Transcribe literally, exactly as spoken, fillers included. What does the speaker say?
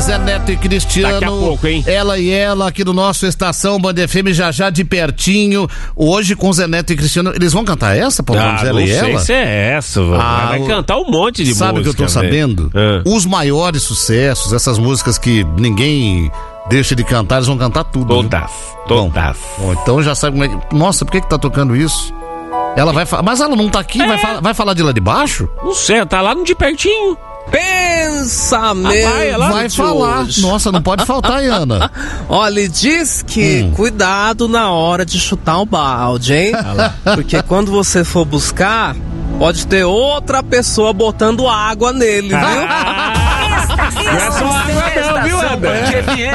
Zé Neto e Cristiano. Daqui a pouco, hein? Ela e ela aqui do nosso Estação Band F M, já já de pertinho. Hoje com Zé Neto e Cristiano. Eles vão cantar essa, Paulo? Ah, ela não e sei ela? se é essa, ah, vai cantar um monte de sabe música. Sabe o que eu tô véio. sabendo? Ah. Os maiores sucessos, essas músicas que ninguém deixa de cantar, eles vão cantar tudo. Todas, todas. Bom, bom, então já sabe como é que... Nossa, por que que tá tocando isso? Ela vai falar... Mas ela não tá aqui, é. vai, fa... vai falar de lá de baixo? Não sei, tá lá no de pertinho. Pensamento. Ah, vai, ela vai falar. Hoje. Nossa, não pode faltar, Ana. Olha, diz que hum. cuidado na hora de chutar o balde, hein? Porque quando você for buscar, pode ter outra pessoa botando água nele, viu? Ah, não é só água não, viu, Ana?